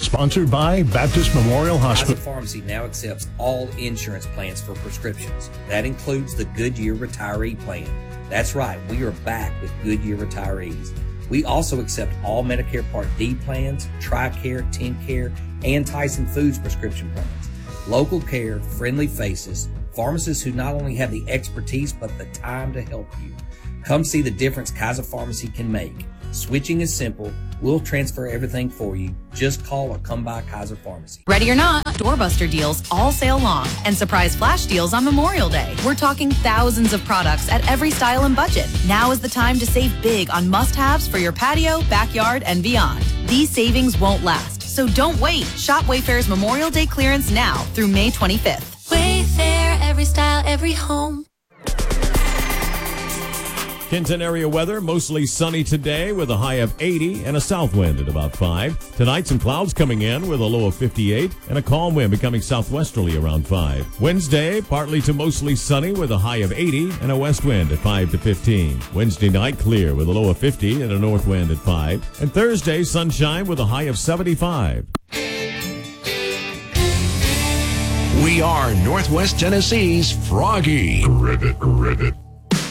Sponsored by Baptist Memorial Hospital. Kaiser Pharmacy now accepts all insurance plans for prescriptions. That includes the Goodyear Retiree Plan. That's right, we are back with Goodyear Retirees. We also accept all Medicare Part D plans, TRICARE, TennCare, and Tyson Foods prescription plans. Local care, friendly faces, pharmacists who not only have the expertise but the time to help you. Come see the difference Kaiser Pharmacy can make. Switching is simple. We'll transfer everything for you. Just call or come by Kaiser Pharmacy. Ready or not, doorbuster deals all sale long and surprise flash deals on Memorial Day. We're talking thousands of products at every style and budget. Now is the time to save big on must-haves for your patio, backyard, and beyond. These savings won't last, so don't wait. Shop Wayfair's Memorial Day clearance now through May 25th. Wayfair, every style, every home. Kenton area weather, mostly sunny today with a high of 80 and a south wind at about 5. Tonight, some clouds coming in with a low of 58 and a calm wind becoming southwesterly around 5. Wednesday, partly to mostly sunny with a high of 80 and a west wind at 5 to 15. Wednesday night, clear with a low of 50 and a north wind at 5. And Thursday, sunshine with a high of 75. We are Northwest Tennessee's Froggy. Ribbit.